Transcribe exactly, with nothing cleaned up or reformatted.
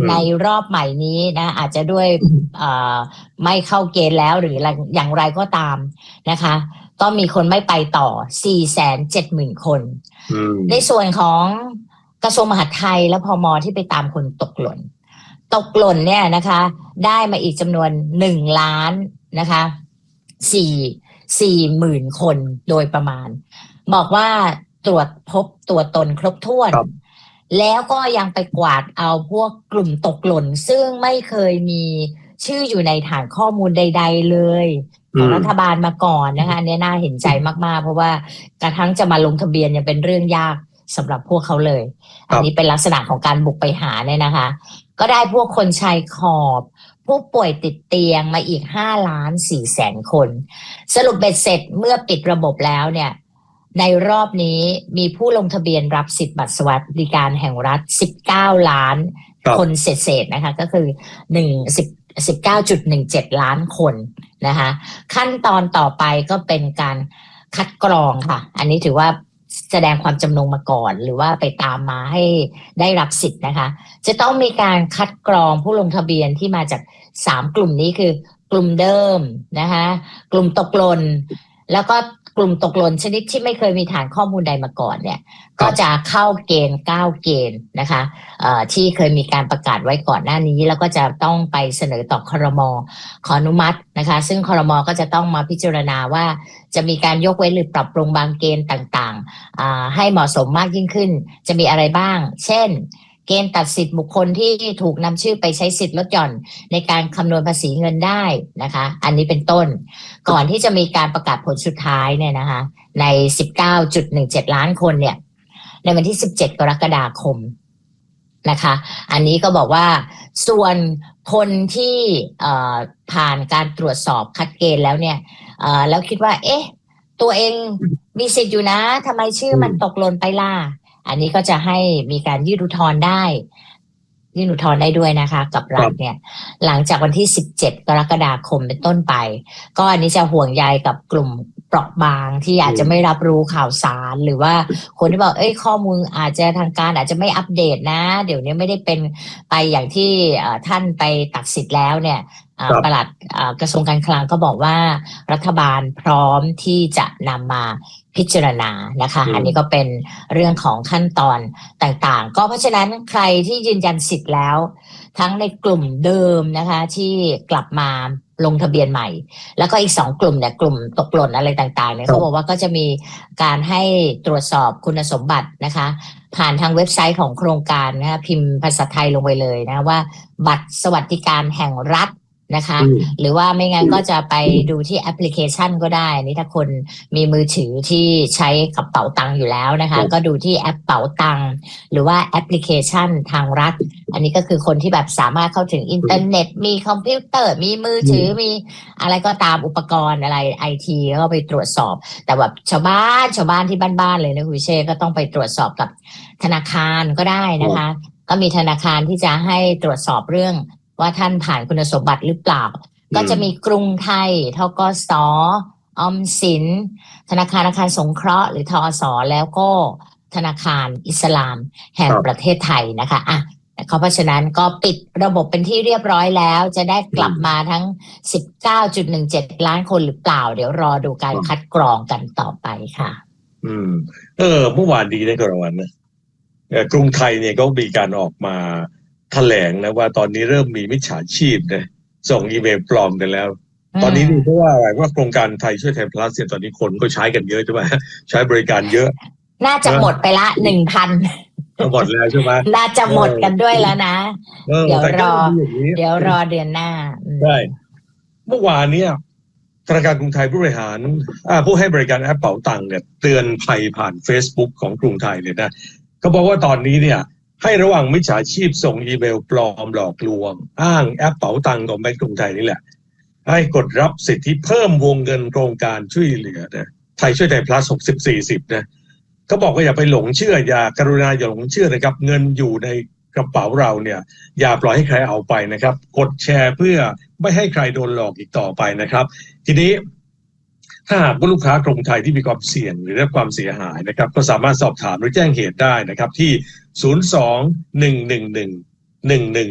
ในรอบใหม่นี้นะอาจจะด้วยไม่เข้าเกณฑ์แล้วหรืออย่างไรก็ตามนะคะก็มีคนไม่ไปต่อ สี่แสนเจ็ดหมื่น คนในส่วนของกระทรวงมหาดไทยและพม.ที่ไปตามคนตกหล่นตกหล่นเนี่ยนะคะได้มาอีกจำนวนหนึ่งล้านนะคะสี่สี่หมื่นคนโดยประมาณบอกว่าตรวจพบตัวตนครบถ้วนแล้วก็ยังไปกวาดเอาพวกกลุ่มตกหล่นซึ่งไม่เคยมีชื่ออยู่ในฐานข้อมูลใดๆเลยของรัฐบาลมาก่อนนะคะอันนี้น่าเห็นใจมากๆเพราะว่ากระทั่งจะมาลงทะเบียนยังเป็นเรื่องยากสำหรับพวกเขาเลยอันนี้เป็นลักษณะของการบุกไปหาเนี่ยนะคะก็ได้พวกคนชายขอบผู้ป่วยติดเตียงมาอีกห้าล้านสี่แสนคนสรุปเบ็ดเสร็จเมื่อปิดระบบแล้วเนี่ยในรอบนี้มีผู้ลงทะเบียนรับสิทธิ์บัตรสวัสดิการแห่งรัฐสิบเก้าล้านคนเศษๆนะคะก็คือหนึ่ง สิบ สิบเก้าจุดหนึ่งเจ็ด ล้านคนนะคะขั้นตอนต่อไปก็เป็นการคัดกรองค่ะอันนี้ถือว่าแสดงความจำนงมาก่อนหรือว่าไปตามมาให้ได้รับสิทธิ์นะคะจะต้องมีการคัดกรองผู้ลงทะเบียนที่มาจากสามกลุ่มนี้คือกลุ่มเดิมนะคะกลุ่มตกหล่นแล้วก็กลุ่มตกหล่นชนิดที่ไม่เคยมีฐานข้อมูลใดมาก่อนเนี่ยก็จะเข้าเกณฑ์เก้าเกณฑ์นะคะเอ่อที่เคยมีการประกาศไว้ก่อนหน้านี้แล้วก็จะต้องไปเสนอต่อครม.ขออนุมัตินะคะซึ่งครม.ก็จะต้องมาพิจารณาว่าจะมีการยกเว้นหรือปรับปรุงบางเกณฑ์ต่างๆอ่าให้เหมาะสมมากยิ่งขึ้นจะมีอะไรบ้างเช่นเกณฑ์ตัดสิทธิ์บุคคลที่ถูกนำชื่อไปใช้สิทธิ์ลดหย่อนในการคำนวณภาษีเงินได้นะคะอันนี้เป็นต้นก่อนที่จะมีการประกาศผลสุดท้ายเนี่ยนะคะใน สิบเก้าจุดหนึ่งเจ็ด ล้านคนเนี่ยในวันที่สิบเจ็ดกรกฎาคมนะคะอันนี้ก็บอกว่าส่วนคนที่ผ่านการตรวจสอบคัดเกณฑ์แล้วเนี่ยแล้วคิดว่าเอ๊ะตัวเองมีสิทธิ์อยู่นะทำไมชื่อมันตกหล่นไปล่ะอันนี้ก็จะให้มีการยื่นอุทธรณ์ได้ยื่นอุทธรณ์ได้ด้วยนะคะกับรัฐเนี่ยหลังจากวันที่สิบเจ็ดกรกฎาคมเป็นต้นไปก็อันนี้จะห่วงใยกับกลุ่มเปราะบางที่อาจจะไม่รับรู้ข่าวสารหรือว่าคนที่บอกเอ้ยข้อมูลอาจจะทางการอาจจะไม่อัปเดตนะเดี๋ยวนี้ไม่ได้เป็นไปอย่างที่ท่านไปตัดสิทธิ์แล้วเนี่ยปลัดกระทรวงการคลังก็บอกว่ารัฐบาลพร้อมที่จะนำมาพิจารณานะคะอันนี้ก็เป็นเรื่องของขั้นตอนต่างๆก็เพราะฉะนั้นใครที่ยืนยันสิทธิ์แล้วทั้งในกลุ่มเดิมนะคะที่กลับมาลงทะเบียนใหม่แล้วก็อีกสองกลุ่มเนี่ยกลุ่มตกหล่นอะไรต่างๆเนี่ยเขาบอกว่าก็จะมีการให้ตรวจสอบคุณสมบัตินะคะผ่านทางเว็บไซต์ของโครงการนะคะพิมพ์ภาษาไทยลงไปเลยนะว่าบัตรสวัสดิการแห่งรัฐนะคะหรือว่าไม่งั้นก็จะไปดูที่แอปพลิเคชันก็ได้นี่ถ้าคนมีมือถือที่ใช้กับเป๋าตังค์อยู่แล้วนะคะก็ดูที่แอปเป๋าตังค์หรือว่าแอปพลิเคชันทางรัฐอันนี้ก็คือคนที่แบบสามารถเข้าถึงอินเทอร์เน็ตมีคอมพิวเตอร์มีมือถือมีอะไรก็ตามอุปกรณ์อะไรไอทีก็ไปตรวจสอบแต่แบบชาวบ้านชาวบ้านที่บ้านๆเลยนะคุณเชษก็ต้องไปตรวจสอบกับธนาคารก็ได้นะคะก็มีธนาคารที่จะให้ตรวจสอบเรื่องว่าท่านผ่านคุณสมบัติหรือเปล่าก็จะมีกรุงไทยธกส.ออมสินธนาคารอาคารสงเคราะห์หรือทอส.แล้วก็ธนาคารอิสลามแห่งประเทศไทยนะคะอ่ะเพราะฉะนั้นก็ปิดระบบเป็นที่เรียบร้อยแล้วจะได้กลับมาทั้ง สิบเก้าจุดหนึ่งเจ็ด ล้านคนหรือเปล่าเดี๋ยวรอดูการคัดกรองกันต่อไปค่ะอืมเออเมื่อวานดีในกรวันนะกรุงไทยเนี่ยก็มีการออกมาแถลงนะว่าตอนนี้เริ่มมีมิจฉาชีพนะส่งอีเมลปลอมกันแล้วตอนนี้ดูเพราะว่าอะไรว่าโครงการไทยช่วยไทยพลัสเนี่ยตอนนี้คนก็ใช้กันเยอะใช่ไหมใช้บริการเยอะน่าจะหมดไปละ หนึ่งพันหมดแล้วใช่ไหมน่าจะหมดกันด้วยแล้วนะเดี๋ยวรอเดี๋ยวรอเดือนหน้าใช่เมื่อวานเนี่ยธนาคารกรุงไทยผู้บริหารผู้ให้บริการแอปเป๋าตังค์เนี่ยเตือนภัยผ่าน Facebook ของกรุงไทยเลยนะเขาบอกว่าตอนนี้เนี่ยให้ระวังมิจฉาชีพส่งอีเมลปลอมหลอกลวงอ้างแอปเป๋าตังค์ของแบงก์กรุงไทยนี่แหละให้กดรับสิทธิเพิ่มวงเงินโครงการช่วยเหลือนะไทยช่วยไทย plus หกสิบ สี่สิบนะเขาบอกว่าอย่าไปหลงเชื่ออย่ากรุณาอย่าหลงเชื่อนะครับเงินอยู่ในกระเป๋าเราเนี่ยอย่าปล่อยให้ใครเอาไปนะครับกดแชร์เพื่อไม่ให้ใครโดนหลอกอีกต่อไปนะครับทีนี้ถ้าหากว่าลูกค้ากรุงไทยที่มีความเสี่ยงหรือได้รับความเสียหายนะครับก็สามารถสอบถามหรือแจ้งเหตุได้นะครับที่ศูนย์ สอง หนึ่ง หนึ่ง หนึ่ง หนึ่ง หนึ่ง